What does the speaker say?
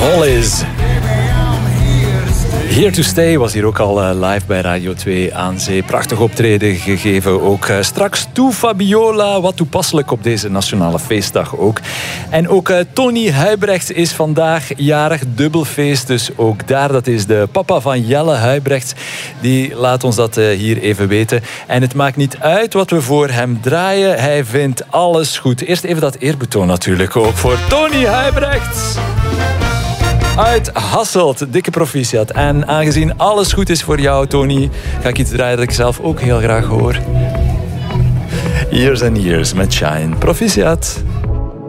Hollis. Here to Stay was hier ook al live bij Radio 2 aan Zee. Prachtig optreden gegeven ook. Straks toe Fabiola, wat toepasselijk op deze nationale feestdag ook. En ook Tony Huybrechts is vandaag jarig, dubbelfeest. Dus ook daar, dat is de papa van Jelle Huybrechts. Die laat ons dat hier even weten. En het maakt niet uit wat we voor hem draaien. Hij vindt alles goed. Eerst even dat eerbetoon natuurlijk ook voor Tony Huybrechts. Uit Hasselt, dikke proficiat. En aangezien alles goed is voor jou, Tony, ga ik iets draaien dat ik zelf ook heel graag hoor. Years and Years met Shine. Proficiat.